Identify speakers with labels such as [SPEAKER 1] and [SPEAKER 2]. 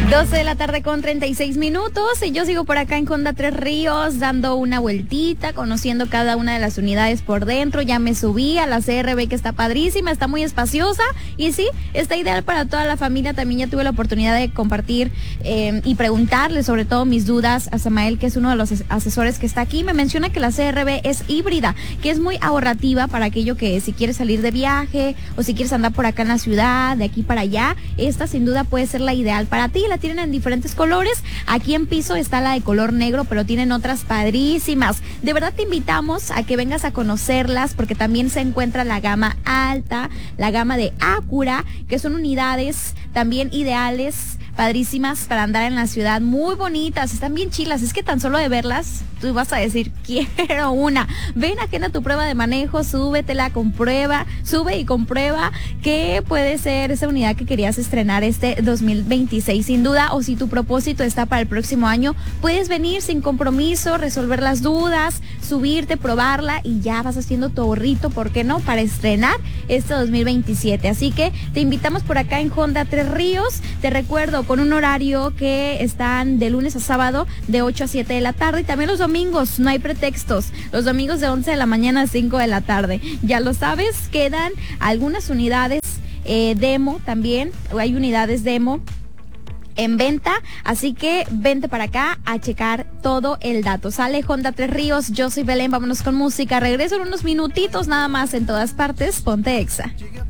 [SPEAKER 1] 12 de la tarde con 36 minutos y yo sigo por acá en Honda Tres Ríos dando una vueltita, conociendo cada una de las unidades por dentro. Ya me subí a la CRB, que está padrísima, está muy espaciosa y sí, está ideal para toda la familia. También ya tuve la oportunidad de compartir y preguntarle sobre todo mis dudas a Samael, que es uno de los asesores que está aquí. Me menciona que la CRB es híbrida, que es muy ahorrativa para aquello que si quieres salir de viaje o si quieres andar por acá en la ciudad, de aquí para allá, esta sin duda puede ser la ideal para ti. La tienen en diferentes colores. Aquí en piso está la de color negro, pero tienen otras padrísimas. De verdad te invitamos a que vengas a conocerlas, porque también se encuentra la gama alta, la gama de Acura, que son unidades también ideales, padrísimas para andar en la ciudad, muy bonitas, están bien chilas. Es que tan solo de verlas, tú vas a decir, quiero una. Ven, agenda tu prueba de manejo, súbetela, comprueba, sube y comprueba que puede ser esa unidad que querías estrenar este 2026, sin duda. O si tu propósito está para el próximo año, puedes venir sin compromiso, resolver las dudas, subirte, probarla y ya vas haciendo tu ahorrito, ¿por qué no?, para estrenar este 2027. Así que te invitamos por acá en Honda Tres Ríos. Te recuerdo, con un horario que están de lunes a sábado de 8 a 7 de la tarde, y también los domingos, no hay pretextos, los domingos de 11 de la mañana a 5 de la tarde. Ya lo sabes, quedan algunas unidades demo también, hay unidades demo en venta, así que vente para acá a checar todo el dato. Sale Honda Tres Ríos, yo soy Belén, vámonos con música, regreso en unos minutitos nada más. En todas partes, ponte Exa.